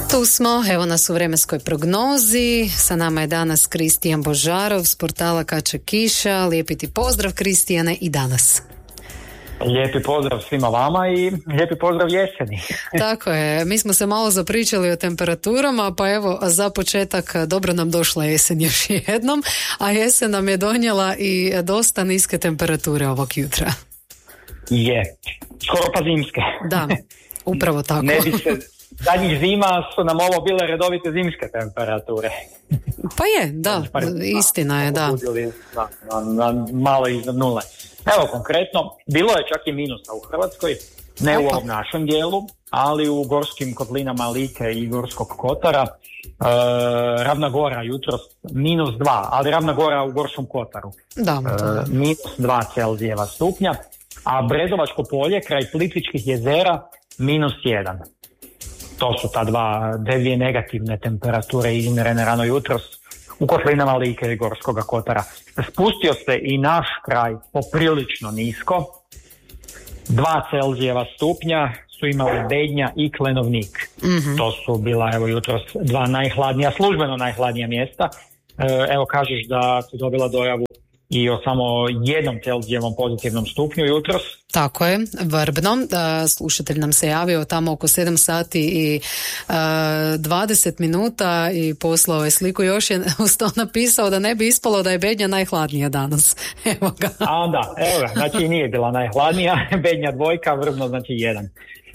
Tu smo, evo nas u vremenskoj prognozi. Sa nama je danas Kristijan Božarov s portala Kače kiša. Lijepi ti pozdrav, Kristijane, i danas. Lijepi pozdrav svima vama i lijepi pozdrav jeseni. Tako je, mi smo se malo zapričali o temperaturama, pa evo za početak dobro nam došla jesen još jednom, a jesen nam je donijela i dosta niske temperature ovog jutra. Je, skoro pa zimske. Da, upravo tako. Ne bi se, zadnjih zima su nam ovo bile redovite zimske temperature. Pa je, da, istina je, da. Na malo iznad nule. Evo, konkretno, bilo je čak i minusa u Hrvatskoj, ne u ovom našem dijelu, ali u gorskim kotlinama Like i Gorskog Kotara. Ravna Gora jutros -2, ali Ravna Gora u Gorskom Kotaru. Da. -2 Celzijeva stupnja, a Brezovačko polje kraj Plitvičkih jezera -1. To su ta dvije negativne temperature izmjerene rano jutros u kotlinama Like i Gorskoga Kotara. Spustio se i naš kraj poprilično nisko. 2 Celzijeva stupnja su imali Bednja i Klenovnik. Mm-hmm. To su bila, evo, jutros 2 najhladnija, službeno najhladnija mjesta. Evo, kažeš da si dobila dojavu i o samo 1 Celzijevom pozitivnom stupnju jutros. Tako je, Vrbno. Slušatelj nam se javio tamo oko 7 sati i 20 minuta i poslao je sliku. Još je uz to napisao da ne bi ispalo da je Bednja najhladnija danas. Evo ga. A da, evo ga, znači nije bila najhladnija. Bednja 2, Vrbno znači 1.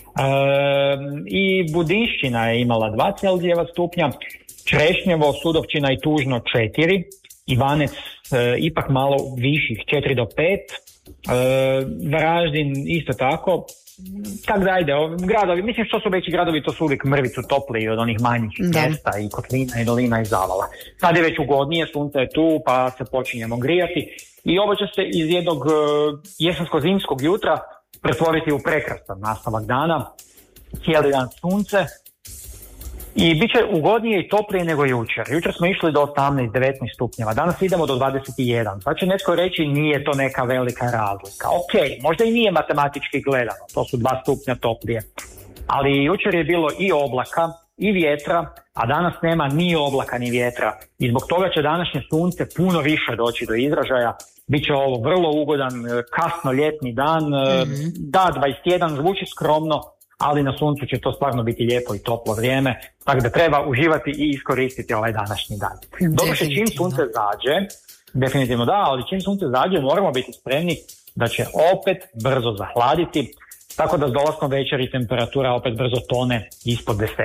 I Budinšćina je imala 2 Celzijeva stupnja, Črešnjevo, Sudovčina i Tužno 4, Ivanec ipak malo viših 4 do 5, Varaždin isto tako. Tako da ajde, gradovi, mislim što su veći gradovi, to su uvijek mrvicu topliji od onih manjih mjesta i kotlina i dolina i zavala. Sad je već ugodnije, sunce je tu pa se počinjemo grijati i ovo će se iz jednog jesensko-zimskog jutra pretvoriti u prekrasan nastavak dana, cijeli dan sunce. I bit će ugodnije i toplije nego jučer. Jučer smo išli do 18-19 stupnjeva, danas idemo do 21. Pa će netko reći nije to neka velika razlika. Ok, možda i nije matematički gledano, to su 2 stupnja toplije. Ali jučer je bilo i oblaka i vjetra, a danas nema ni oblaka ni vjetra. I zbog toga će današnje sunce puno više doći do izražaja. Biće ovo vrlo ugodan, kasno ljetni dan. Da, 21 zvuči skromno, ali na suncu će to stvarno biti lijepo i toplo vrijeme, tako da treba uživati i iskoristiti ovaj današnji dan. Dobro, čim sunce zađe, definitivno da, ali čim sunce zađe moramo biti spremni da će opet brzo zahladiti, tako da s dolaskom večeri temperatura opet brzo tone ispod 10.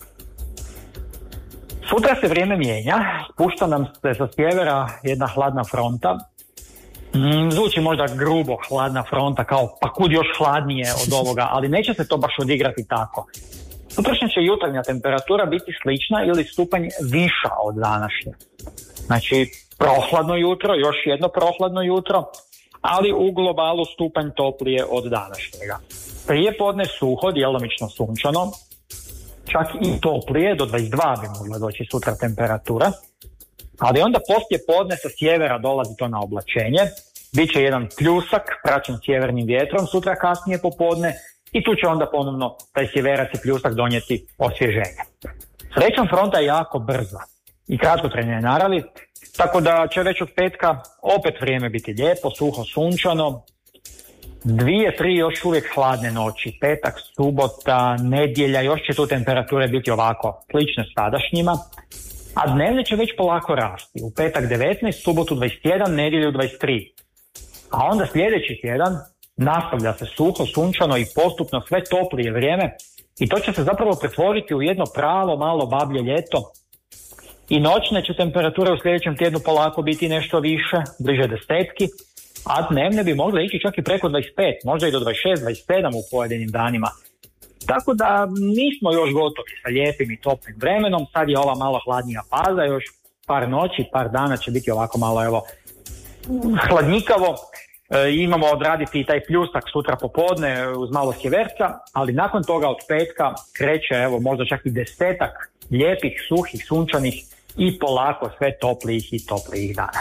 Sutra se vrijeme mijenja, spušta nam se sa sjevera jedna hladna fronta. Zvuči možda grubo, hladna fronta, kao pa kud još hladnije od ovoga, ali neće se to baš odigrati tako. Sutrašnja će jutarnja temperatura biti slična ili stupanj viša od današnje. Znači, prohladno jutro, još jedno prohladno jutro, ali u globalu stupanj toplije od današnjega. Prije podne suho, djelomično sunčano, čak i toplije, do 22 bi mogla doći sutra temperatura. Ali onda poslije podne sa sjevera dolazi to na oblačenje, bit će jedan pljusak praćen sjevernim vjetrom sutra kasnije popodne i tu će onda ponovno taj sjeverac i pljusak donijeti osvježenje. Srećom, fronta je jako brza i kratkotrajne naravi, tako da će već od petka opet vrijeme biti lijepo, suho, sunčano, 2-3 još uvijek hladne noći, petak, subota, nedjelja, još će tu temperature biti ovako slične sadašnjima, a dnevne će već polako rasti. U petak 19, subotu 21, nedjelju 23. A onda sljedeći tjedan nastavlja se suho, sunčano i postupno sve toplije vrijeme i to će se zapravo pretvoriti u jedno pravo malo bablje ljeto. I noćne će temperature u sljedećem tjednu polako biti nešto više, bliže 10, a dnevne bi mogle ići čak i preko 25, možda i do 26, 27 u pojedinim danima. Tako da nismo još gotovi sa lijepim i toplim vremenom, sad je ova malo hladnija faza, još par noći, par dana će biti ovako malo hladnjikavo. Imamo odraditi i taj pljusak sutra popodne uz malo sjeverca, ali nakon toga od petka kreće možda čak i 10 lijepih, suhih, sunčanih i polako sve toplijih i toplijih dana.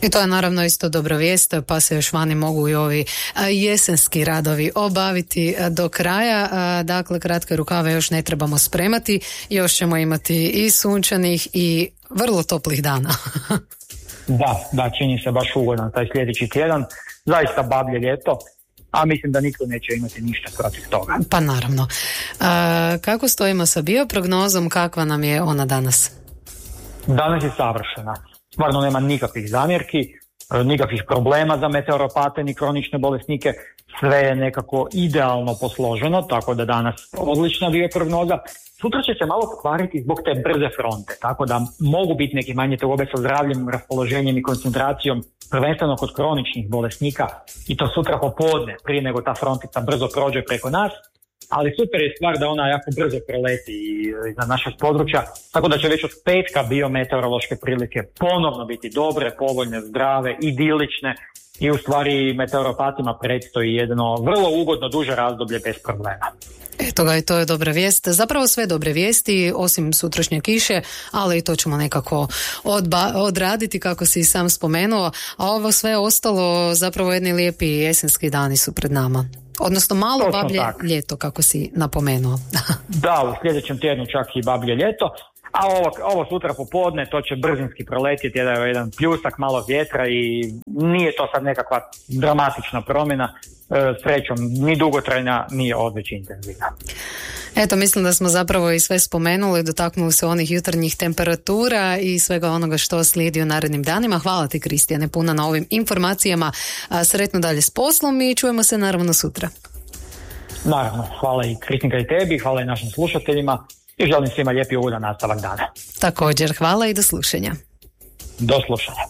I to je naravno isto dobra vijest, pa se još vani mogu i ovi jesenski radovi obaviti do kraja. Dakle, kratke rukave još ne trebamo spremati, još ćemo imati i sunčanih i vrlo toplih dana. Da, čini se baš ugodan taj sljedeći tjedan, zaista bablje ljeto, a mislim da nitko neće imati ništa protiv toga. Pa naravno. Kako stojimo sa bioprognozom, kakva nam je ona danas? Danas je savršena. Stvarno nema nikakvih zamjerki, nikakvih problema za meteoropate ni kronične bolesnike. Sve je nekako idealno posloženo, tako da danas odlična bioprognoza. Sutra će se malo pokvariti zbog te brze fronte, tako da mogu biti neki manje tegobe sa zdravljem, raspoloženjem i koncentracijom, prvenstveno kod kroničnih bolesnika, i to sutra popodne, prije nego ta frontica brzo prođe preko nas. Ali super je stvar da ona jako brzo proleti iznad našeg područja, tako da će već od petka biometeorološke prilike ponovno biti dobre, povoljne, zdrave, idilične, i u stvari meteoropatima predstoji jedno vrlo ugodno duže razdoblje bez problema. Eto ga, i to je dobra vijest. Zapravo sve dobre vijesti, osim sutrašnje kiše, ali i to ćemo nekako odraditi, kako si i sam spomenuo. A ovo sve ostalo, zapravo jedni lijepi jesenski dani su pred nama. Odnosno malo bablje ljeto, kako si napomenuo. Da, u sljedećem tjednu čak i bablje ljeto. A ovo sutra popodne, to će brzinski proletjeti, jedan pljusak, malo vjetra, i nije to sad nekakva dramatična promjena, srećom ni dugotrajna, ni odveć intenzivna. Eto, mislim da smo zapravo i sve spomenuli, dotaknuli se onih jutarnjih temperatura i svega onoga što slijedi u narednim danima. Hvala ti, Kristijane, puno na ovim informacijama. Sretno dalje s poslom i čujemo se naravno sutra. Naravno, hvala i Kristinka i tebi, hvala i našim slušateljima i želim svima lijepi ugodan nastavak dana. Također, hvala i do slušanja. Do slušanja.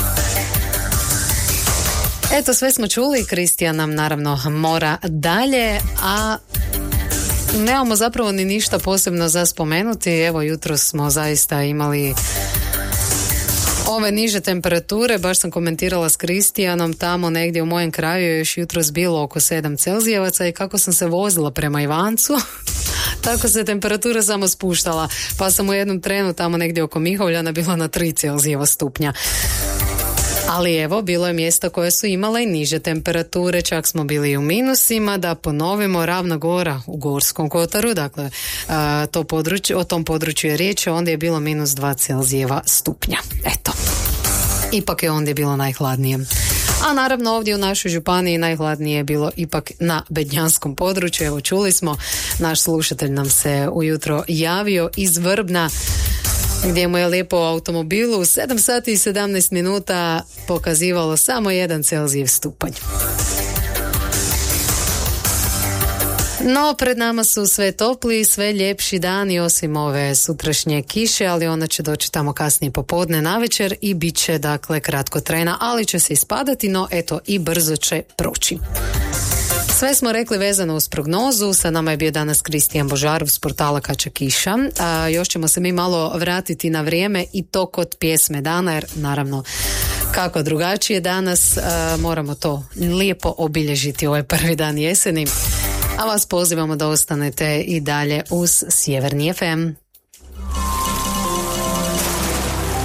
Eto, sve smo čuli, Kristijan nam naravno mora dalje, a nemamo zapravo ni ništa posebno za spomenuti. Evo, jutros smo zaista imali ove niže temperature, baš sam komentirala s Kristijanom, tamo negdje u mojem kraju je još jutros bilo oko 7 Celzijevaca i kako sam se vozila prema Ivancu, tako se temperatura samo spuštala, pa sam u jednom trenu tamo negdje oko Mihovljana bila na 3 Celzijeva stupnja. Ali evo, bilo je mjesta koje su imale i niže temperature, čak smo bili i u minusima. Da ponovimo, Ravna Gora u Gorskom Kotaru, dakle o tom području je riječ, ondje je bilo minus 2 Celzijeva stupnja. Eto, ipak je ondje bilo najhladnije. A naravno ovdje u našoj županiji najhladnije je bilo ipak na bednjanskom području. Evo, čuli smo, naš slušatelj nam se ujutro javio iz Vrbna, gdje mu je lijepo u automobilu u 7 sati i 17 minuta pokazivalo samo 1 Celzijev stupanj. No, pred nama su sve topli, sve ljepši dani, osim ove sutrašnje kiše, ali ona će doći tamo kasnije popodne navečer i bit će, dakle, kratkotrajna, ali će se ispadati, no eto, i brzo će proći. Sve smo rekli vezano uz prognozu. Sa nama je bio danas Kristijan Božarov s portala Kača kiša. Još ćemo se mi malo vratiti na vrijeme i to kod pjesme dana, jer naravno kako drugačije danas, moramo to lijepo obilježiti ovaj prvi dan jeseni. A vas pozivamo da ostanete i dalje uz Sjeverni FM.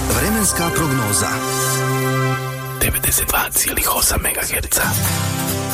Vremenska prognoza 92,8 MHz.